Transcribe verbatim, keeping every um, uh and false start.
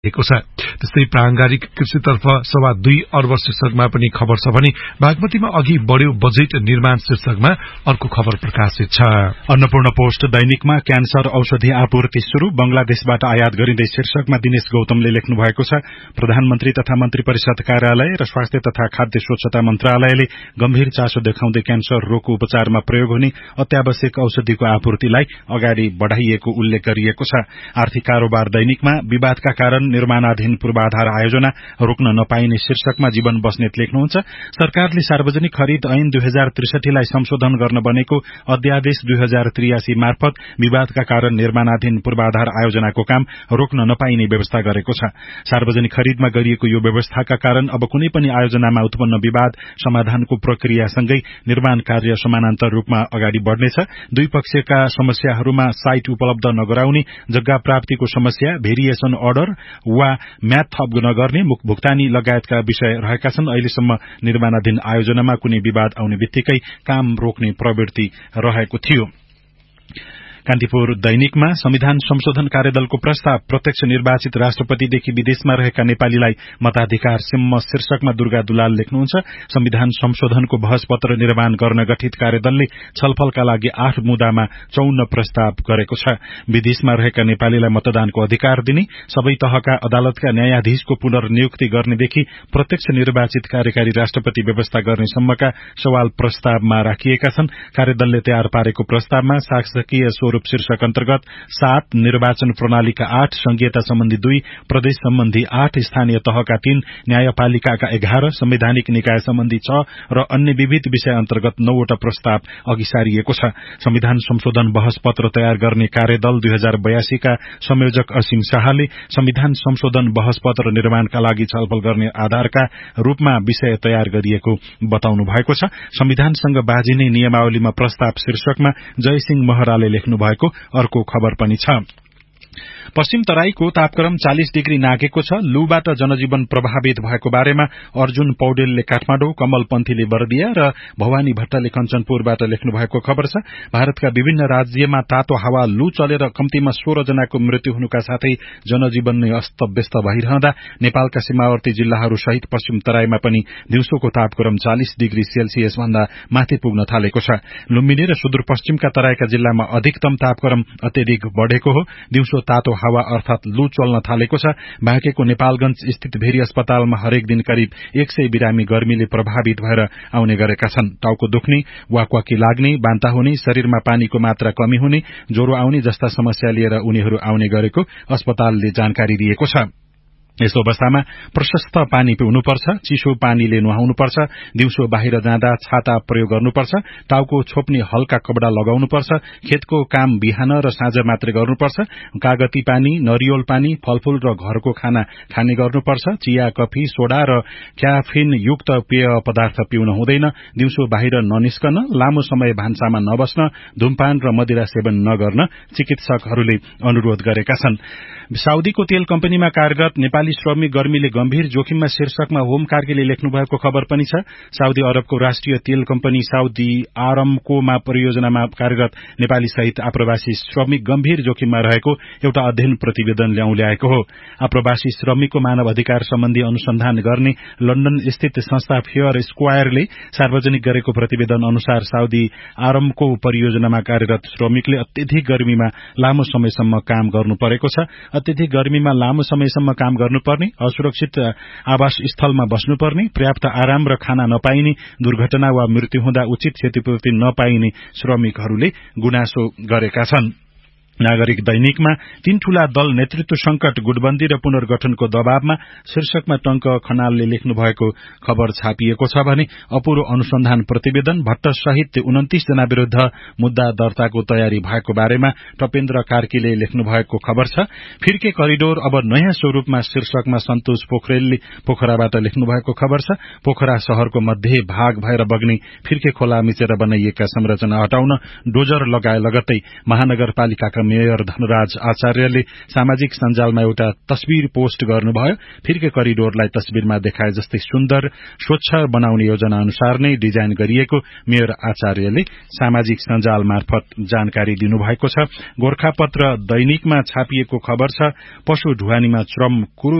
छ। त्यस्तै प्रांगारिक कृषितर्फ सवा दुई अर्ब शीर्षकमा पनि खबर छ भने बागमतीमा अघि बढ्यो बजेट निर्माण शीर्षकमा अर्को खबर प्रकाशित छ। अन्नपूर्ण पोस्ट दैनिकमा क्यान्सर औषधि आपूर्ति शुरू, बंगलादेशबाट आयात गरिँदै शीर्षकमा दिनेश गौतमले लेख्नु भएको छ। प्रधानमन्त्री तथा मन्त्री परिषद कार्यालय र स्वास्थ्य तथा खाद्य स्वच्छता मन्त्रालयले गम्भीर चासो देखाउँदै क्यान्सर रोगको उपचारमा प्रयोग हुने अत्यावश्यक औषधिको आपूर्तिलाई अगाडि बढ़ाइएको उल्लेख गरिएको छ। आर्थिक कारोबार दैनिकमा विवादका कारण निर्माणाधीन पूर्वाधार आयोजना रोक्न नपाइने शीर्षकमा जीवन बस्नेत लेख्नुहुन्छ। सरकारले सार्वजनिक खरिद ऐन दुई हजार त्रिसठीलाई संशोधन गर्न बनेको अध्यादेश दुई हजार त्रियासी मार्फत विवादका कारण निर्माणाधीन पूर्वाधार आयोजनाको काम रोक्न नपाइने व्यवस्था गरेको छ। सार्वजनिक खरिदमा गरिएको यो व्यवस्थाका कारण अब कुनै पनि आयोजनामा उत्पन्न विवाद समाधानको प्रक्रियासँगै निर्माण कार्य समानान्तर रूपमा अगाडि बढ़नेछ। दुई पक्षका समस्याहरूमा साइट उपलब्ध नगराउने, जग्गा प्राप्तिको समस्या, भेरिएसन अर्डर वा म्याद थप नगर्ने, भुक्तानी लगायतका विषय रहेका छन्। अहिलेसम्म निर्माणाधीन आयोजनामा कुनै विवाद आउने बित्तिकै काम रोक्ने प्रवृत्ति रहेको थियो। कान्तिपुर दैनिकमा संविधान संशोधन कार्यदलको प्रस्ताव, प्रत्यक्ष निर्वाचित राष्ट्रपतिदेखि विदेशमा रहेका नेपालीलाई मताधिकार सिम्म शीर्षकमा दुर्गा दुलाल लेख्नुहुन्छ। संविधान संशोधनको बहस पत्र निर्माण गर्न गठित कार्यदलले छलफलका लागि आठ मुद्दामा चौन्न प्रस्ताव गरेको छ। विदेशमा रहेका नेपालीलाई मतदानको अधिकार दिने, सबै तहका अदालतका न्यायाधीशको पुनर्नियुक्ति गर्नेदेखि प्रत्यक्ष निर्वाचित कार्यकारी राष्ट्रपति व्यवस्था गर्ने सम्मका सवाल प्रस्तावमा राखिएका छन्। कार्यदलले तयार पारेको प्रस्तावमा शासकीय रूप शीर्षक अन्तर्गत सात, निर्वाचन प्रणालीका आठ, संघीयता सम्बन्धी दुई, प्रदेश सम्बन्धी आठ, स्थानीय तहका तीन, न्यायपालिकाका एघार, संवैधानिक निकाय सम्बन्धी छ र अन्य विविध विषय अन्तर्गत नौवटा प्रस्ताव अघि सारिएको छ। संविधान संशोधन बहस पत्र तयार गर्ने कार्यदल दुई हजार बयासीका संयोजक असीम शाहले संविधान संशोधन बहस पत्र निर्माणका लागि छलफल गर्ने आधारका रूपमा विषय तयार गरिएको बताउनु भएको छ। संविधानसँग बाजिने नियमावलीमा प्रस्ताव शीर्षकमा जयसिंह महराले लेख्नु भएको अर्को खबर पनि छ। पश्चिम तराईको तापक्रम चालिस डिग्री नागेको छ। लूबाट जनजीवन प्रभावित भएको बारेमा अर्जुन पौडेलले काठमाडौँ, कमल पन्थीले बर्दिया र भवानी भट्टले कञ्चनपुरबाट लेख्नु भएको खबर छ। भारतका विभिन्न राज्यमा तातो हावा लू चलेर कम्तीमा सोह्र जनाको मृत्यु हुनुका साथै जनजीवन नै अस्तव्यस्त भइरहँदा नेपालका सीमावर्ती जिल्लाहरू सहित पश्चिम तराईमा पनि दिउँसोको तापक्रम चालिस डिग्री सेल्सियस भन्दा माथि पुग्न थालेको छ। लुम्बिनी र सुदूरपश्चिमका तराईका जिल्लामा अधिकतम तापक्रम अत्यधिक बढ़ेको हो। दिउँसो तातो हावा अर्थात लू चल्न थालेको छ। बाँकेको नेपालगंज स्थित भेरी अस्पतालमा हरेक दिन करिब एक सय बिरामी गर्मीले प्रभावित भएर आउने गरेका छन्। टाउको दुख्ने, वाकवाकी लाग्ने, बान्ता हुने, शरीरमा पानीको मात्रा कमी हुने, ज्वरो आउने जस्ता समस्या लिएर उनीहरू आउने गरेको अस्पतालले जानकारी दिएको छ। यस्तो अवस्थामा प्रशस्त पानी पिउनुपर्छ, चिसो पानीले नुहाउनुपर्छ, दिउँसो बाहिर जाँदा छाता प्रयोग गर्नुपर्छ, टाउको छोप्ने हल्का कपड़ा लगाउनुपर्छ, खेतको काम बिहान र साँझ मात्रै गर्नुपर्छ, कागती पानी, नरिवल पानी, फलफूल र घरको खाना खाने गर्नुपर्छ, चिया, कफी, सोडा र क्याफिन युक्त पेय पदार्थ पिउन हुँदैन, दिउँसो बाहिर ननिस्कन, लामो समय भान्सामा नबस्न, धूमपान र मदिरा सेवन नगर्न चिकित्सकहरूले अनुरोध गरेका छन्। साउदीको तेल कम्पनीमा कार्यरत नेपाली श्रमिक गर्मीले गम्भीर जोखिममा शीर्षकमा होम कार्कीले लेख्नु भएको खबर पनि छ। साउदी अरबको राष्ट्रिय तेल कम्पनी साउदी आरामकोमा परियोजनामा कार्यरत नेपाली सहित आप्रवासी श्रमिक गम्भीर जोखिममा रहेको एउटा अध्ययन प्रतिवेदनले औल्याएको हो। आप्रवासी श्रमिकको मानव अधिकार सम्बन्धी अनुसन्धान गर्ने लण्डन स्थित संस्था फेयर स्क्वायरले सार्वजनिक गरेको प्रतिवेदन अनुसार साउदी आरामको परियोजनामा कार्यरत श्रमिकले अत्यधिक गर्मीमा लामो समयसम्म काम गर्नु परेको छ। अत्यधिक गर्मीमा लामो समयसम्म काम गर्नुपर्ने, असुरक्षित आवास स्थलमा बस्नुपर्ने, पर्याप्त आराम र खाना नपाइने, दुर्घटना वा मृत्यु हुँदा उचित क्षतिपूर्ति नपाइने श्रमिकहरूले गुनासो गरेका छन्। नागरिक दैनिकमा तीन ठूला दल नेतृत्व संकट, गुटबन्दी र पुनर्गठनको दबावमा शीर्षकमा टंक खनालले लेख्नु भएको खबर छापिएको छ भने अपूरो अनुसन्धान प्रतिवेदन, भट्ट सहित उन्तीस जना विरूद्ध मुद्दा दर्ताको तयारी भएको बारेमा टपेन्द्र कार्कीले लेख्नु भएको खबर छ। फिर्के करिडोर अब नयाँ स्वरूपमा शीर्षकमा सन्तोष पोखरेलले पोखराबाट लेख्नु भएको खबर छ। पोखरा शहरको मध्य भाग भएर बग्ने फिर्के खोला मिचेर बनाइएका संरचना हटाउन डोजर लगाए लगत्तै महानगरपालिकाका गोरखाका मेयर धनराज आचार्यले सामाजिक सञ्जालमा एउटा तस्बिर पोस्ट गर्नुभयो। फिर्के करिडोरलाई तस्बिरमा देखाए जस्तै सुन्दर, स्वच्छ बनाउने योजना अनुसार नै डिजाइन गरिएको मेयर आचार्यले सामाजिक सञ्जाल मार्फत जानकारी दिनुभएको छ। गोरखापत्र दैनिकमा छापिएको खबर छ, पशु ढुवानीमा चरम